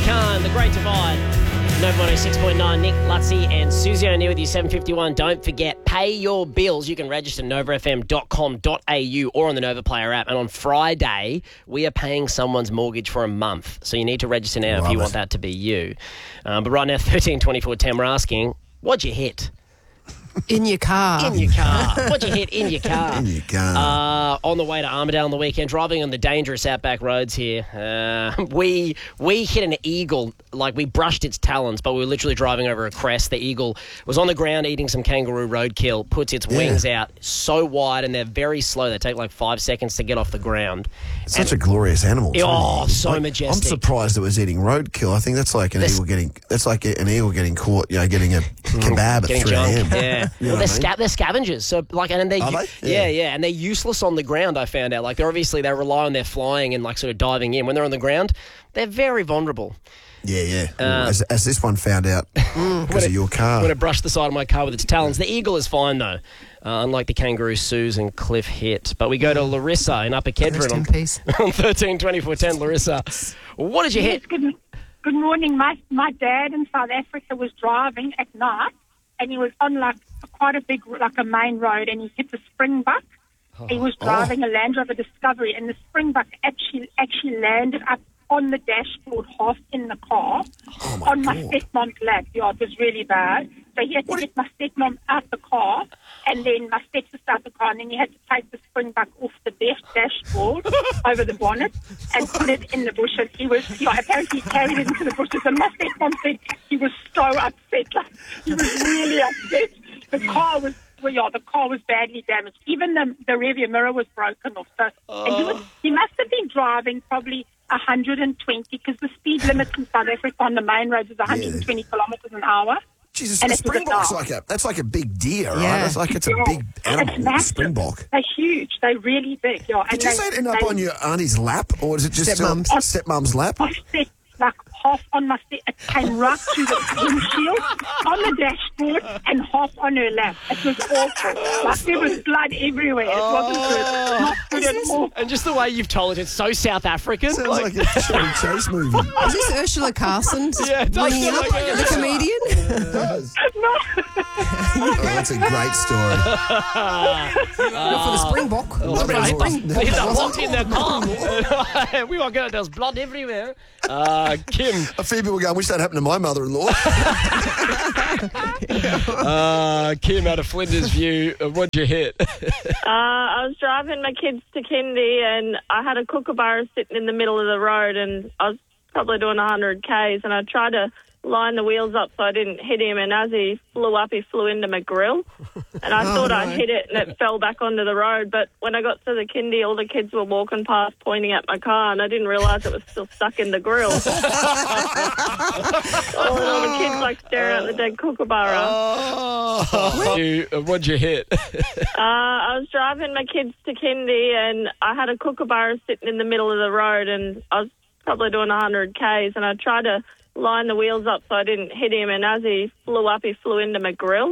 Khan, The Great Divide. Nova 106.9, Nick Lutzy and Susie O'Neill with you, 7:51. Don't forget, pay your bills. You can register novafm.com.au or on the Nova Player app. And on Friday, we are paying someone's mortgage for a month. So you need to register now if you want that to be you. But right now, 13 24 10, we're asking, what'd you hit? In your car. In your car. What'd you hit in your car? In your car. On the way to Armidale on the weekend, driving on the dangerous outback roads here. We hit an eagle, like we brushed its talons, but we were literally driving over a crest. The eagle was on the ground eating some kangaroo roadkill, puts its wings out so wide, and they're very slow. They take like 5 seconds to get off the ground. It's such a glorious animal. So majestic. I'm surprised it was eating roadkill. I think that's like an eagle getting. That's like an eagle getting caught. Getting a kebab at 3 a.m. Yeah. They're scavengers. So and they and they're useless on the ground. I found out. Like they rely on their flying and like sort of diving in. When they're on the ground, they're very vulnerable. Yeah. As this one found out because of your car. When it brushed the side of my car with its talons. The eagle is fine though, unlike the kangaroo Suze and Cliff hit. But we go to Larissa in Upper Kedron on 13 24 10. Larissa, what did you hit? Good morning. My dad in South Africa was driving at night, and he was on like quite a big, like a main road, and he hit the springbuck. He was driving a Land Rover Discovery, and the springbuck actually landed up on the dashboard, half in the car, on my stepmom's lap. Yeah, it was really bad. So he had to get my stepmom out the car, and then my stepsister out the car, and then he had to take the springbuck off the dashboard over the bonnet and put it in the bushes. He was, apparently he carried it into the bushes, and my stepmom said he was so upset. Like, he was really upset. The car was badly damaged. Even the rearview mirror was broken off. So, and he must have been driving probably 120, because the speed limit in South Africa on the main roads is 120 kilometres an hour. Jesus, the springboks that's like a big deer, right? It's a big animal, a springbok. They're huge. They're really big. Yeah. Did you say it ended up on your auntie's lap, or is it just stepmom's lap? Like half on my step, it came right through the windshield, on the dashboard, and half on her lap. It was awful. Like there was blood everywhere. It wasn't good. Not good at all. And just the way you've told it's so South African. Sounds like a Chevy Chase movie. Is this Ursula Carson? Yeah, it does. The comedian? It does. That's a great story. Not for the springbok. He's locked in the car. We were going, there was blood everywhere. Kim. A few people going, wish that happened to my mother-in-law. Kim, out of Flinders View, what'd you hit? I was driving my kids to kindy, and I had a kookaburra sitting in the middle of the road, and I was probably doing 100 Ks, and I tried to line the wheels up so I didn't hit him, and as he flew up, he flew into my grill, and I thought I'd hit it, and it fell back onto the road. But when I got to the kindy, all the kids were walking past pointing at my car, and I didn't realise it was still stuck in the grill. All the kids staring at the dead kookaburra. What'd you hit? I was driving my kids to kindy, and I had a kookaburra sitting in the middle of the road, and I was probably doing 100 Ks, and I tried to line the wheels up so I didn't hit him, and as he flew up, he flew into my grill.